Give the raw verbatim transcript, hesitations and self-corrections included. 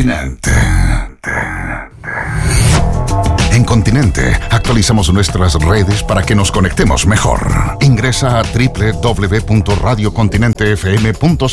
Continente. En Continente actualizamos nuestras redes para que nos conectemos mejor. Ingresa a doble u doble u doble u punto radio continente f m punto